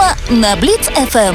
Реклама на Бліц ФМ.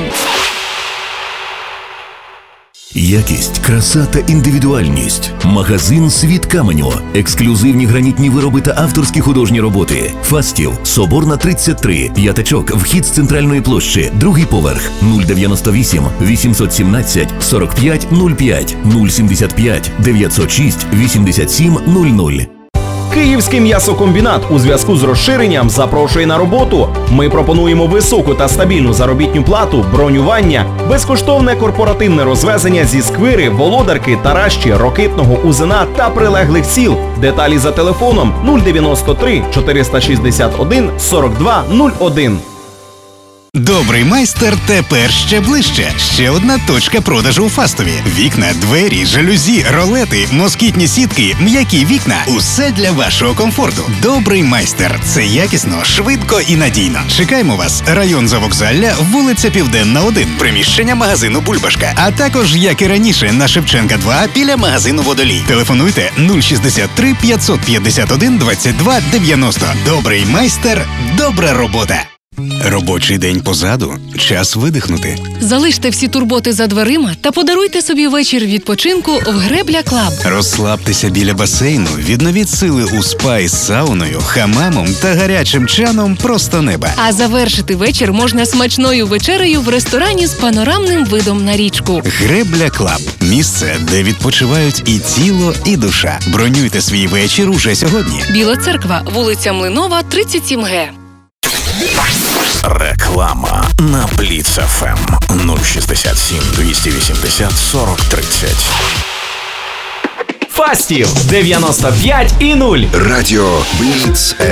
Якість, краса та індивідуальність. Магазин «Світ каменю». Ексклюзивні гранітні вироби та авторські художні роботи. Фастів, Соборна, 33. П'ятачок, вхід з центральної площі. Другий поверх. 098 817 45 05 075 906 87 00. Київський м'ясокомбінат у зв'язку з розширенням запрошує на роботу. Ми пропонуємо високу та стабільну заробітну плату, бронювання, безкоштовне корпоративне розвезення зі Сквири, Володарки, Таращі, Рокитного, Узина та прилеглих сіл. Деталі за телефоном 093 461 42 01. Добрий майстер тепер ще ближче. Ще одна точка продажу у Фастові. Вікна, двері, жалюзі, ролети, москітні сітки, м'які вікна – усе для вашого комфорту. Добрий майстер – це якісно, швидко і надійно. Чекаємо вас. Район Завокзалля, вулиця Південна, 1, приміщення магазину «Бульбашка». А також, як і раніше, на Шевченка 2 біля магазину «Водолій». Телефонуйте 063 551 22 90. Добрий майстер – добра робота. Робочий день позаду. Час видихнути. Залиште всі турботи за дверима та подаруйте собі вечір відпочинку в Гребля Клаб. Розслабтеся біля басейну, відновіть сили у спа із сауною, хамамом та гарячим чаном просто неба. А завершити вечір можна смачною вечерею в ресторані з панорамним видом на річку. Гребля Клаб – місце, де відпочивають і тіло, і душа. Бронюйте свій вечір уже сьогодні. Біла Церква, вулиця Млинова, 37Г. Реклама на Бліц ФМ 067 280 40 30. Фастів 95 і 0. Радіо Бліц